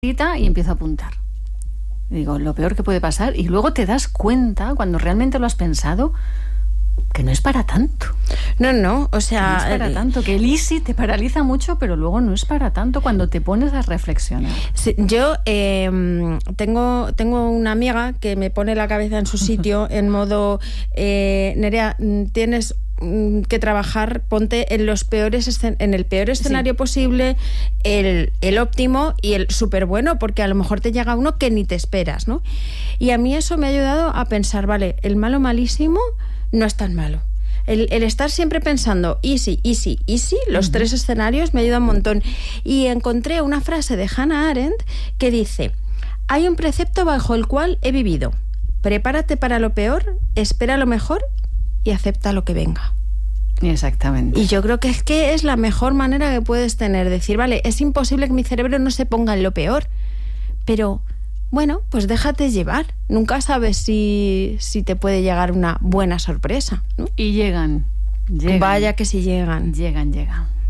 y empiezo a apuntar. Digo, lo peor que puede pasar, y luego te das cuenta, cuando realmente lo has pensado, que no es para tanto. No, o sea... Que no es para tanto, que el easy te paraliza mucho, pero luego no es para tanto cuando te pones a reflexionar. Sí, yo tengo una amiga que me pone la cabeza en su sitio en modo, Nerea, tienes que trabajar, ponte en el peor escenario posible, el óptimo y el súper bueno, porque a lo mejor te llega uno que ni te esperas, ¿no? Y a mí eso me ha ayudado a pensar, vale, el malo malísimo no es tan malo. El estar siempre pensando easy, los tres escenarios me ayuda un montón. Y encontré una frase de Hannah Arendt que dice: hay un precepto bajo el cual he vivido. Prepárate para lo peor, espera lo mejor y acepta lo que venga. Exactamente. Y yo creo que es la mejor manera que puedes tener. Decir, vale, es imposible que mi cerebro no se ponga en lo peor, pero... bueno, pues déjate llevar. Nunca sabes si te puede llegar una buena sorpresa, ¿no? Y llegan. Vaya que si llegan. Llegan.